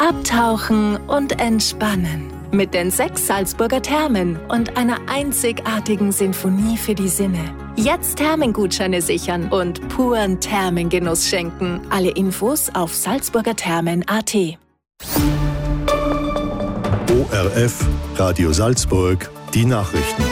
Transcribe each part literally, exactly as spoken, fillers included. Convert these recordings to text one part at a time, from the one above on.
Abtauchen und entspannen. Mit den sechs Salzburger Thermen und einer einzigartigen Sinfonie für die Sinne. Jetzt Thermengutscheine sichern und puren Thermengenuss schenken. Alle Infos auf salzburger thermen punkt a t. O R F, Radio Salzburg, die Nachrichten.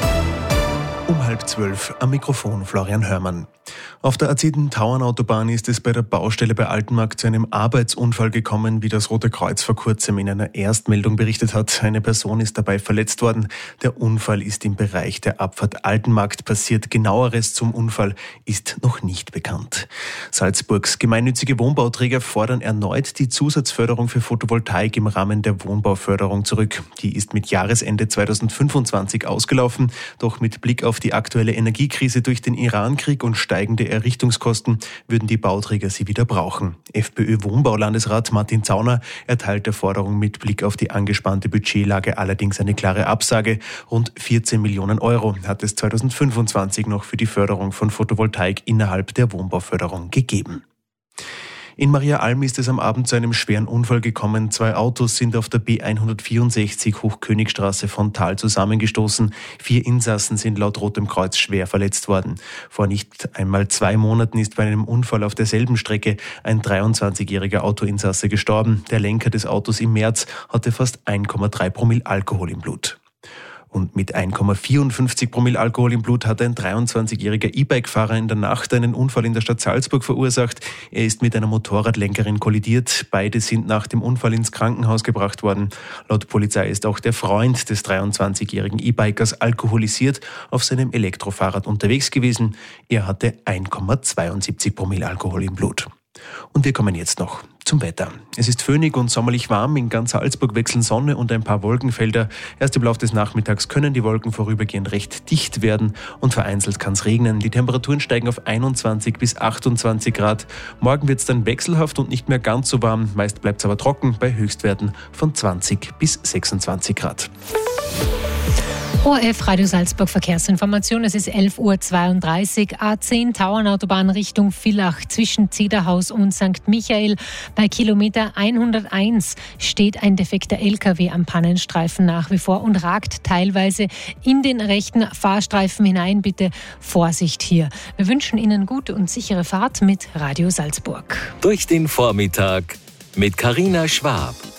Um halb zwölf am Mikrofon Florian Hörmann. Auf der A zehn Tauernautobahn ist es bei der Baustelle bei Altenmarkt zu einem Arbeitsunfall gekommen, wie das Rote Kreuz vor kurzem in einer Erstmeldung berichtet hat. Eine Person ist dabei verletzt worden. Der Unfall ist im Bereich der Abfahrt Altenmarkt passiert. Genaueres zum Unfall ist noch nicht bekannt. Salzburgs gemeinnützige Wohnbauträger fordern erneut die Zusatzförderung für Photovoltaik im Rahmen der Wohnbauförderung zurück. Die ist mit Jahresende zweitausendfünfundzwanzig ausgelaufen. Doch mit Blick auf die aktuelle Energiekrise durch den Irankrieg und steigende Errichtungskosten würden die Bauträger sie wieder brauchen. FPÖ-Wohnbaulandesrat Martin Zauner erteilt der Forderung mit Blick auf die angespannte Budgetlage allerdings eine klare Absage. Rund vierzehn Millionen Euro hat es zweitausendfünfundzwanzig noch für die Förderung von Photovoltaik innerhalb der Wohnbauförderung gegeben. In Maria Alm ist es am Abend zu einem schweren Unfall gekommen. Zwei Autos sind auf der B hundertvierundsechzig Hochkönigstraße von Thal zusammengestoßen. Vier Insassen sind laut Rotem Kreuz schwer verletzt worden. Vor nicht einmal zwei Monaten ist bei einem Unfall auf derselben Strecke ein dreiundzwanzigjähriger Autoinsasse gestorben. Der Lenker des Autos im März hatte fast eins Komma drei Promille Alkohol im Blut. Und mit eins Komma vierundfünfzig Promille Alkohol im Blut hat ein dreiundzwanzigjähriger E-Bike-Fahrer in der Nacht einen Unfall in der Stadt Salzburg verursacht. Er ist mit einer Motorradlenkerin kollidiert. Beide sind nach dem Unfall ins Krankenhaus gebracht worden. Laut Polizei ist auch der Freund des dreiundzwanzigjährigen E-Bikers alkoholisiert auf seinem Elektrofahrrad unterwegs gewesen. Er hatte eins Komma zweiundsiebzig Promille Alkohol im Blut. Und wir kommen jetzt noch zum Wetter. Es ist föhnig und sommerlich warm. In ganz Salzburg wechseln Sonne und ein paar Wolkenfelder. Erst im Laufe des Nachmittags können die Wolken vorübergehend recht dicht werden und vereinzelt kann es regnen. Die Temperaturen steigen auf einundzwanzig bis achtundzwanzig Grad. Morgen wird es dann wechselhaft und nicht mehr ganz so warm. Meist bleibt es aber trocken bei Höchstwerten von zwanzig bis sechsundzwanzig Grad. O R F Radio Salzburg Verkehrsinformation. Es ist elf Uhr zweiunddreißig. A zehn Tauernautobahn Richtung Villach zwischen Zederhaus und Sankt Michael. Bei Kilometer hunderteins steht ein defekter L K W am Pannenstreifen nach wie vor und ragt teilweise in den rechten Fahrstreifen hinein. Bitte Vorsicht hier. Wir wünschen Ihnen gute und sichere Fahrt mit Radio Salzburg. Durch den Vormittag mit Carina Schwab.